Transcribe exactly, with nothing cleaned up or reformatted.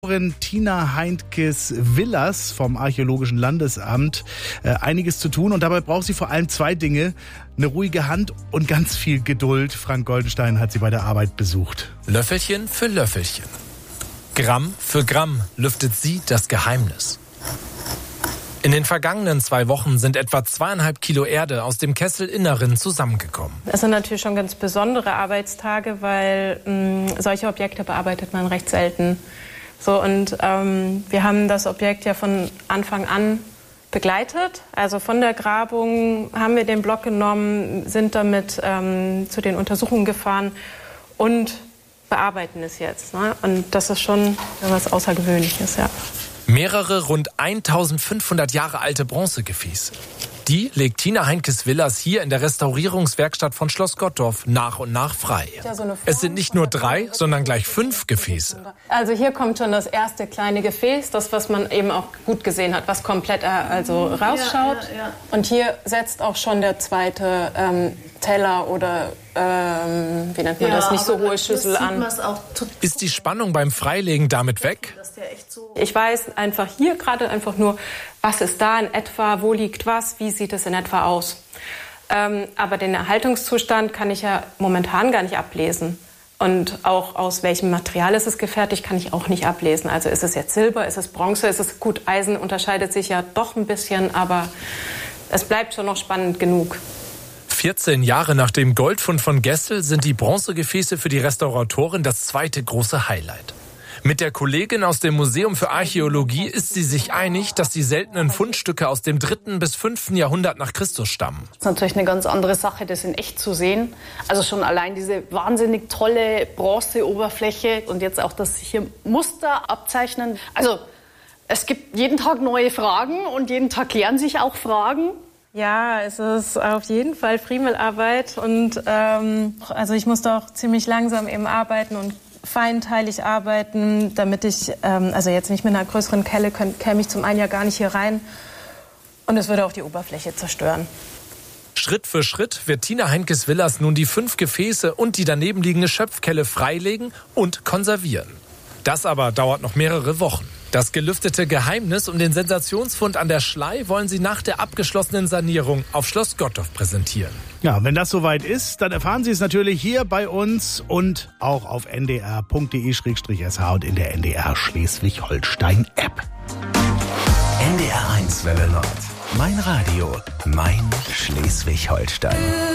Tina Heintges-Willers vom Archäologischen Landesamt äh, einiges zu tun und dabei braucht sie vor allem zwei Dinge, eine ruhige Hand und ganz viel Geduld. Frank Goldenstein hat sie bei der Arbeit besucht. Löffelchen für Löffelchen, Gramm für Gramm lüftet sie das Geheimnis. In den vergangenen zwei Wochen sind etwa zweieinhalb Kilo Erde aus dem Kesselinneren zusammengekommen. Das sind natürlich schon ganz besondere Arbeitstage, weil mh, solche Objekte bearbeitet man recht selten. So, und ähm, wir haben das Objekt ja von Anfang an begleitet. Also von der Grabung haben wir den Block genommen, sind damit ähm, zu den Untersuchungen gefahren und bearbeiten es jetzt. Ne? Und das ist schon was Außergewöhnliches, ja. Mehrere rund eintausendfünfhundert Jahre alte Bronzegefäße. Die legt Tina Heintges-Willers hier in der Restaurierungswerkstatt von Schloss Gottorf nach und nach frei. Es sind nicht nur drei, sondern gleich fünf Gefäße. Also hier kommt schon das erste kleine Gefäß, das, was man eben auch gut gesehen hat, was komplett also rausschaut. Ja, ja, ja. Und hier setzt auch schon der zweite ähm, Teller oder, ähm, wie nennt man ja, das, nicht so hohe Schüssel an. Ist die Spannung beim Freilegen damit weg? Ich weiß einfach hier gerade einfach nur, was ist da in etwa, wo liegt was, wie sieht es in etwa aus. Ähm, aber den Erhaltungszustand kann ich ja momentan gar nicht ablesen. Und auch aus welchem Material ist es gefertigt, kann ich auch nicht ablesen. Also ist es jetzt Silber, ist es Bronze, ist es gut, Eisen unterscheidet sich ja doch ein bisschen, aber es bleibt schon noch spannend genug. vierzehn Jahre nach dem Goldfund von Gessel sind die Bronzegefäße für die Restauratorin das zweite große Highlight. Mit der Kollegin aus dem Museum für Archäologie ist sie sich einig, dass die seltenen Fundstücke aus dem dritten bis fünften Jahrhundert nach Christus stammen. Das ist natürlich eine ganz andere Sache, das in echt zu sehen. Also schon allein diese wahnsinnig tolle Bronzeoberfläche und jetzt auch das hier Muster abzeichnen. Also es gibt jeden Tag neue Fragen und jeden Tag klären sich auch Fragen. Ja, es ist auf jeden Fall Friemelarbeit und ähm, also ich musste auch ziemlich langsam eben arbeiten und feinteilig arbeiten, damit ich, ähm, also jetzt nicht mit einer größeren Kelle, könnt, käme ich zum einen ja gar nicht hier rein und es würde auch die Oberfläche zerstören. Schritt für Schritt wird Tina Heintges-Willers nun die fünf Gefäße und die daneben liegende Schöpfkelle freilegen und konservieren. Das aber dauert noch mehrere Wochen. Das gelüftete Geheimnis um den Sensationsfund an der Schlei wollen sie nach der abgeschlossenen Sanierung auf Schloss Gottorf präsentieren. Ja, wenn das soweit ist, dann erfahren Sie es natürlich hier bei uns und auch auf n d r punkt d e slash s h und in der N D R Schleswig-Holstein-App. N D R eins Welle Nord. Mein Radio, mein Schleswig-Holstein.